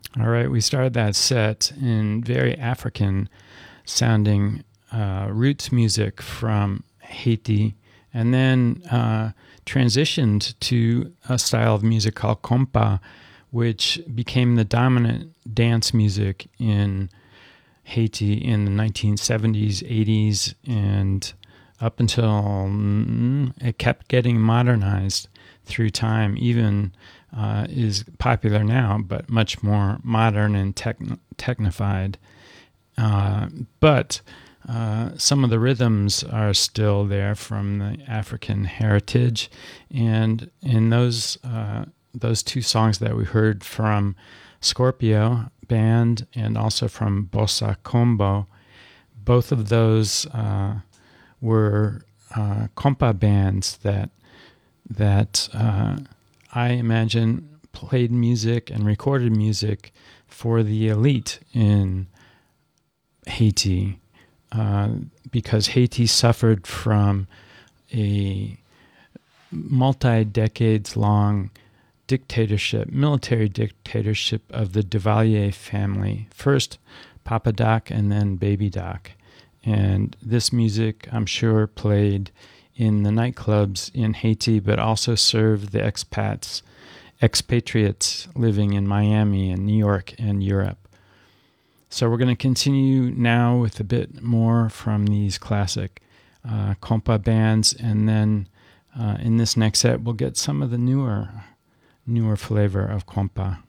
All right, we started that set in very African sounding roots music from Haiti, and then transitioned to a style of music called compa, which became the dominant dance music in Haiti in the 1970s, 80s, and up until it kept getting modernized through time, even is popular now, but much more modern and technified. But some of the rhythms are still there from the African heritage, and in those two songs that we heard from Scorpio Band and also from Bossa Combo, both of those were compa bands that I imagine played music and recorded music for the elite in Haiti, because Haiti suffered from a multi-decades-long dictatorship, military dictatorship of the Duvalier family. First Papa Doc and then Baby Doc. And this music, I'm sure, played in the nightclubs in Haiti, but also served the expatriates living in Miami and New York and Europe. So we're going to continue now with a bit more from these classic compa bands, and then in this next set we'll get some of the newer flavor of compa.